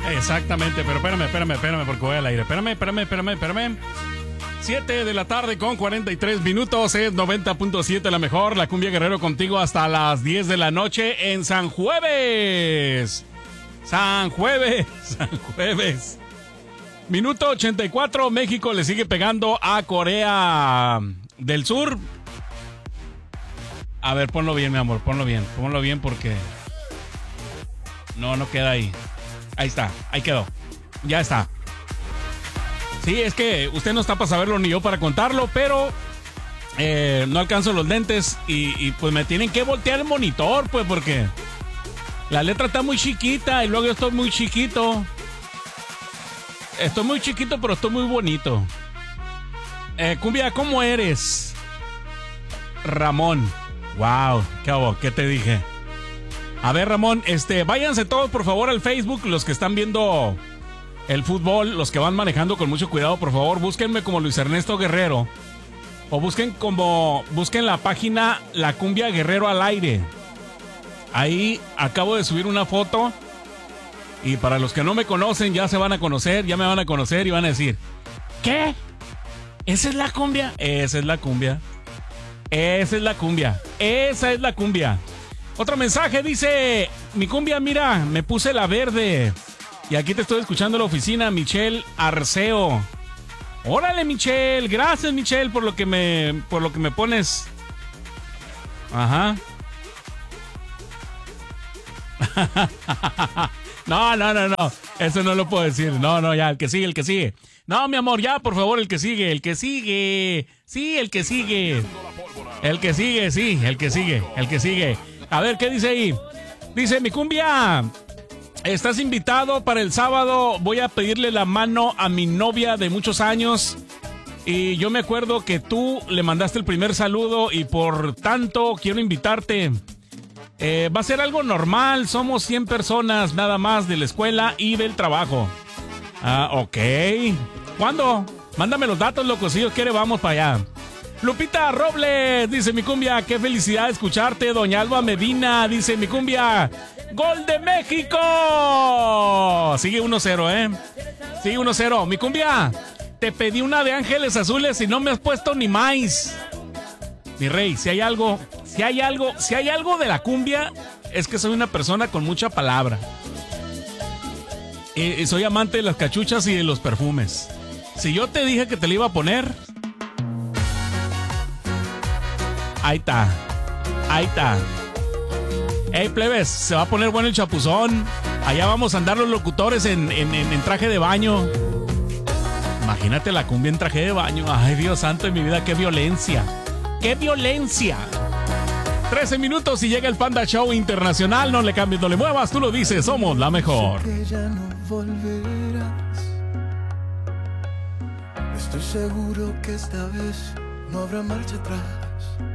Exactamente, pero espérame, porque voy al aire. Espérame. 7 de la tarde con 43 minutos, es 90.7 la mejor, la Cumbia Guerrero contigo hasta las 10 de la noche en San Jueves. Minuto 84, México le sigue pegando a Corea del Sur. A ver, ponlo bien, mi amor, ponlo bien porque no queda ahí. Ahí está, ahí quedó, ya está. Sí, es que usted no está para saberlo ni yo para contarlo, pero no alcanzo los lentes y pues me tienen que voltear el monitor, pues, porque la letra está muy chiquita y luego yo estoy muy chiquito. Estoy muy chiquito, pero estoy muy bonito. Cumbia, ¿cómo eres? Ramón. Wow, ¿qué te dije? A ver, Ramón, váyanse todos por favor al Facebook, los que están viendo el fútbol, los que van manejando con mucho cuidado, por favor, búsquenme como Luis Ernesto Guerrero. O busquen la página La Cumbia Guerrero al aire. Ahí acabo de subir una foto. Y para los que no me conocen, ya me van a conocer y van a decir: ¿qué? ¿Esa es la cumbia? Esa es la cumbia. Otro mensaje dice: mi cumbia, mira, me puse la verde. Y aquí te estoy escuchando en la oficina, Michelle Arceo. Órale, Michelle. Gracias, Michelle, por lo que me pones. Ajá. No. Eso no lo puedo decir. No, ya, el que sigue. No, mi amor, ya, por favor, el que sigue. Sí, el que sigue. A ver, ¿qué dice ahí? Dice: mi cumbia, estás invitado para el sábado. Voy a pedirle la mano a mi novia de muchos años. Y yo me acuerdo que tú le mandaste el primer saludo y por tanto quiero invitarte. Va a ser algo normal. Somos 100 personas nada más de la escuela y del trabajo. Ah, ok. ¿Cuándo? Mándame los datos, loco. Si Dios quiere, vamos para allá. Lupita Robles dice: mi cumbia, qué felicidad escucharte. Doña Alba Medina dice: mi cumbia, ¡gol de México! Sigue 1-0, Sigue 1-0. Mi cumbia, te pedí una de Ángeles Azules y no me has puesto ni más. Mi rey, si hay algo de la cumbia, es que soy una persona con mucha palabra. Soy amante de las cachuchas y de los perfumes. Si yo te dije que te la iba a poner, ahí está. Hey, plebes, se va a poner bueno el chapuzón. Allá vamos a andar los locutores en traje de baño. Imagínate la cumbia en traje de baño. Ay, Dios santo de mi vida, qué violencia. ¡Qué violencia! 13 minutos y llega el Panda Show Internacional. No le cambies, no le muevas, tú lo dices, somos la mejor. Sé que ya no volverás. Estoy seguro que esta vez no habrá marcha atrás.